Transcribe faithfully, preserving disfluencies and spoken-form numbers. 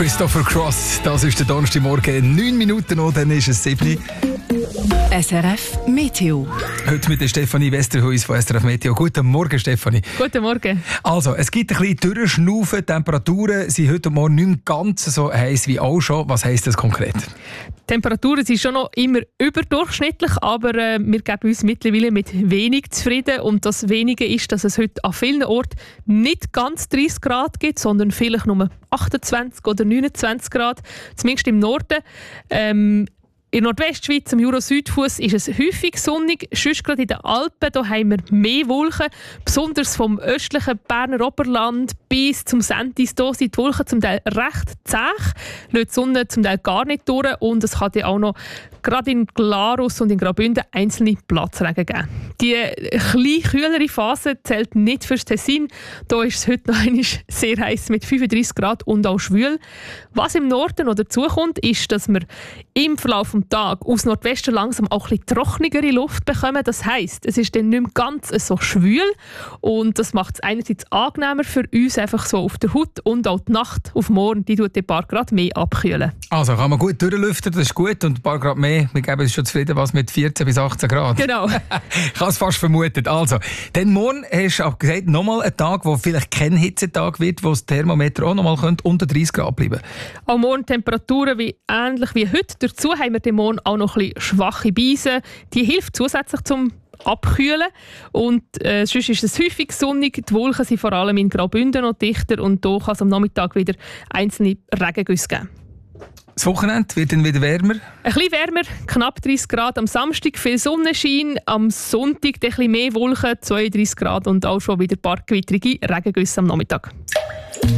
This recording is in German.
Christopher Cross, das ist der Donnerstagmorgen, neun Minuten noch, dann ist es sieben. S R F Meteo. Heute mit der Stefanie Westerhuis von S R F Meteo. Guten Morgen, Stefanie. Guten Morgen. Also, es gibt ein bisschen Durchschnaufen. Die Temperaturen sind heute Morgen nicht mehr ganz so heiß wie auch schon. Was heisst das konkret? Die Temperaturen sind schon noch immer überdurchschnittlich, aber äh, wir geben uns mittlerweile mit wenig zufrieden. Und das Wenige ist, dass es heute an vielen Orten nicht ganz dreißig Grad gibt, sondern vielleicht nur achtundzwanzig oder neunundzwanzig Grad, zumindest im Norden. Ähm, In der Nordwestschweiz, am Jura-Südfuss, ist es häufig sonnig. Sonst gerade in den Alpen da haben wir mehr Wolken. Besonders vom östlichen Berner Oberland bis zum Sentis. Hier sind die Wolken zum Teil recht zäh. Lässt die Sonne zum Teil gar nicht durch. Und es kann ja auch noch gerade in Glarus und in Graubünden einzelne Platzregen geben. Die etwas kühlere Phase zählt nicht fürs Tessin. Da ist es heute noch einmal sehr heiß mit fünfunddreißig Grad und auch schwül. Was im Norden noch dazukommt, ist, dass wir im Verlauf des Tages aus Nordwesten langsam auch ein bisschen trockenere Luft bekommen. Das heisst, es ist dann nicht mehr ganz so schwül und das macht es einerseits angenehmer für uns einfach so auf der Haut und auch die Nacht auf morgen, die tut ein paar Grad mehr abkühlen. Also kann man gut durchlüften, das ist gut, und ein paar Grad mehr. Wir geben uns schon zufrieden, was mit vierzehn bis achtzehn Grad. Genau. Ich habe es fast vermutet. Also, dann morgen hast du gesagt, nochmal einen Tag, wo vielleicht kein Hitzetag wird, wo das Thermometer auch nochmal unter dreißig Grad bleiben könnte. Auch morgen Temperaturen wie, ähnlich wie heute. Dazu haben wir den Morgen auch noch ein bisschen schwache Beise. Die hilft zusätzlich zum Abkühlen. Und äh, sonst ist es häufig sonnig. Die Wolken sind vor allem in Graubünden noch dichter und hier kann es am Nachmittag wieder einzelne Regengüsse geben. Das Wochenende wird dann wieder wärmer? Ein bisschen wärmer, knapp dreißig Grad. Am Samstag viel Sonnenschein, am Sonntag ein bisschen mehr Wolken, zweiunddreißig Grad und auch schon wieder ein paar gewittrige Regengüsse am Nachmittag.